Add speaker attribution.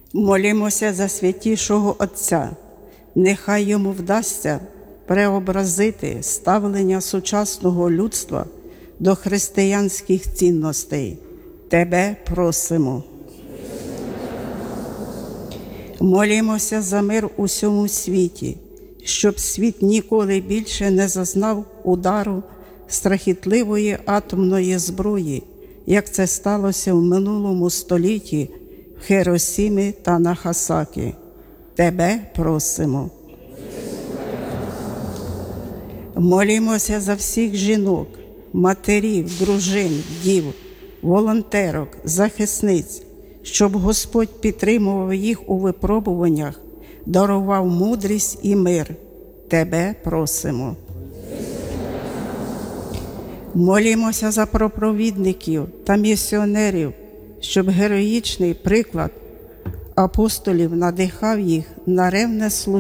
Speaker 1: Молімося за святішого Отця. Нехай йому вдасться преобразити ставлення сучасного людства до християнських цінностей. Тебе просимо. Молімося за мир у всьому світі, щоб світ ніколи більше не зазнав удару страхітливої атомної зброї, як це сталося в минулому столітті в Хіросімі та Нагасакі. Тебе просимо. Молімося за всіх жінок, матерів, дружин, дів, волонтерок, захисниць, щоб Господь підтримував їх у випробуваннях, дарував мудрість і мир. Тебе просимо. Молімося за проповідників та місіонерів, щоб героїчний приклад апостолів надихав їх на ревне служіння